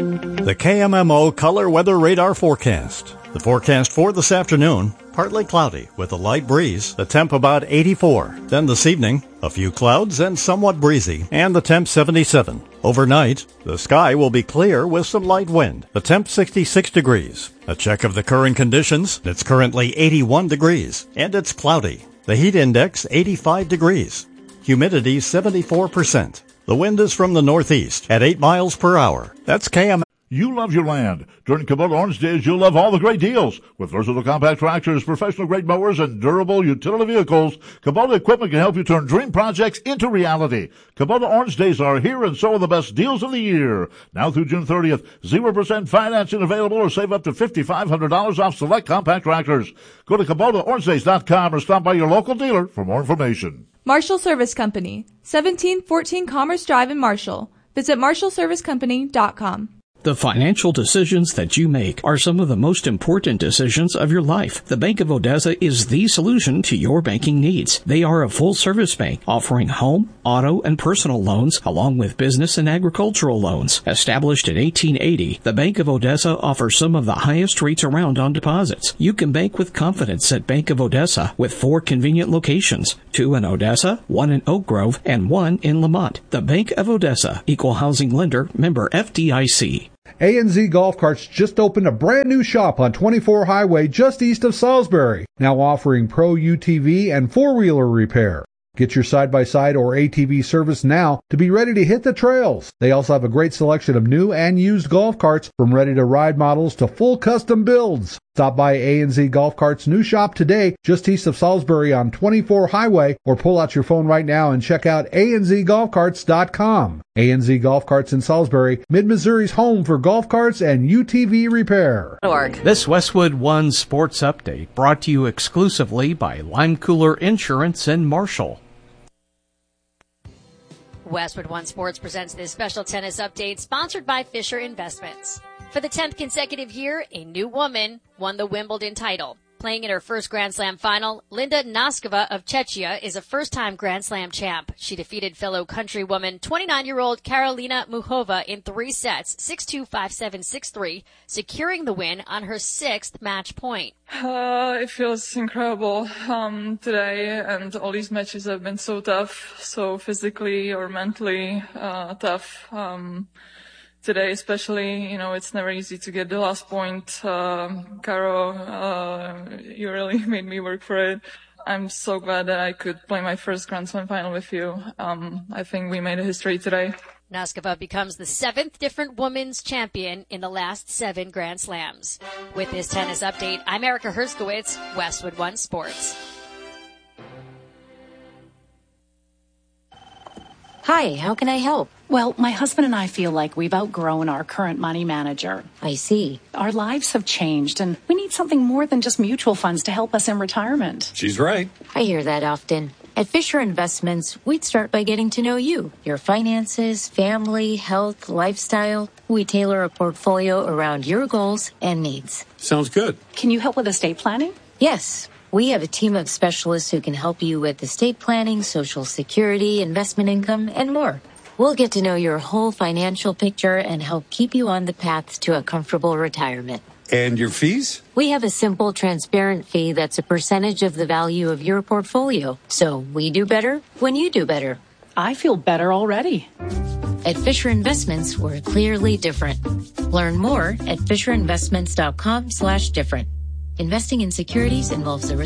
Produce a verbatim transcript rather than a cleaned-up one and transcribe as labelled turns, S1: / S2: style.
S1: The K M M O Color Weather Radar Forecast. The forecast for this afternoon, partly cloudy with a light breeze, the temp about eighty-four. Then this evening, a few clouds and somewhat breezy, and the temp seventy-seven. Overnight, the sky will be clear with some light wind, the temp sixty-six degrees. A check of the current conditions, it's currently eighty-one degrees, and it's cloudy. The heat index eighty-five degrees. Humidity seventy-four percent. The wind is from the northeast at eight miles per hour. That's K M M O.
S2: You love your land. During Kubota Orange Days, you'll love all the great deals. With versatile compact tractors, professional-grade mowers, and durable utility vehicles, Kubota equipment can help you turn dream projects into reality. Kubota Orange Days are here, and so are the best deals of the year. Now through June thirtieth, zero percent financing available, or save up to five thousand five hundred dollars off select compact tractors. Go to Kubota Orange Days dot com or stop by your local dealer for more information.
S3: Marshall Service Company, seventeen fourteen Commerce Drive in Marshall. Visit marshall service company dot com.
S4: The financial decisions that you make are some of the most important decisions of your life. The Bank of Odessa is the solution to your banking needs. They are a full-service bank offering home, auto, and personal loans along with business and agricultural loans. Established in eighteen eighty, the Bank of Odessa offers some of the highest rates around on deposits. You can bank with confidence at Bank of Odessa with four convenient locations, two in Odessa, one in Oak Grove, and one in Lamont. The Bank of Odessa, Equal Housing Lender, member F D I C.
S5: A N Z Golf Carts just opened a brand new shop on twenty-four Highway just east of Salisbury, now offering Pro U T V and four-wheeler repair. Get your side-by-side or A T V service now to be ready to hit the trails. They also have a great selection of new and used golf carts, from ready-to-ride models to full custom builds. Stop by A N Z Golf Carts' new shop today, just east of Salisbury on twenty-four Highway, or pull out your phone right now and check out A N Z golf carts dot com. A N Z Golf Carts in Salisbury, Mid-Missouri's home for golf carts and U T V repair.
S4: This Westwood One Sports Update brought to you exclusively by Lime Cooler Insurance in Marshall.
S6: Westwood One Sports presents this special tennis update sponsored by Fisher Investments. For the tenth consecutive year, a new woman won the Wimbledon title. Playing in her first Grand Slam final, Linda Noskova of Czechia is a first-time Grand Slam champ. She defeated fellow countrywoman twenty-nine-year-old Karolina Muchova in three sets, six two, five seven, six three, securing the win on her sixth match point.
S7: Uh, it feels incredible um, today, and all these matches have been so tough, so physically or mentally uh, tough. Um, Today, especially, you know, it's never easy to get the last point. Uh, Caro, uh, you really made me work for it. I'm so glad that I could play my first Grand Slam final with you. Um, I think we made a history today.
S6: Noskova becomes the seventh different women's champion in the last seven Grand Slams. With this tennis update, I'm Erica Herskowitz, Westwood One Sports.
S8: Hi, how can I help?
S9: Well, my husband and I feel like we've outgrown our current money manager.
S8: I see.
S9: Our lives have changed, and we need something more than just mutual funds to help us in retirement.
S10: She's right.
S8: I hear that often. At Fisher Investments, we'd start by getting to know you, your finances, family, health, lifestyle. We tailor a portfolio around your goals and needs.
S10: Sounds good.
S9: Can you help with estate planning?
S8: Yes. We have a team of specialists who can help you with estate planning, Social Security, investment income, and more. We'll get to know your whole financial picture and help keep you on the path to a comfortable retirement.
S10: And your fees?
S8: We have a simple, transparent fee that's a percentage of the value of your portfolio. So we do better when you do better.
S9: I feel better already.
S8: At Fisher Investments, we're clearly different. Learn more at fisher investments dot com slash different. Investing in securities involves a